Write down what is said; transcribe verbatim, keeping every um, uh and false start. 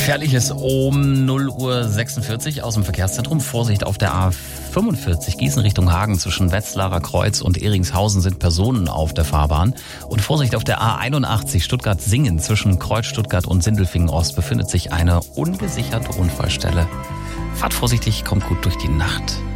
Gefährliches um null Uhr sechsundvierzig aus dem Verkehrszentrum. Vorsicht auf der A fünfundvierzig Gießen Richtung Hagen zwischen Wetzlarer Kreuz und Eringshausen sind Personen auf der Fahrbahn. Und Vorsicht auf der A einundachtzig Stuttgart-Singen zwischen Kreuz Stuttgart und Sindelfingen-Ost befindet sich eine ungesicherte Unfallstelle. Fahrt vorsichtig, kommt gut durch die Nacht.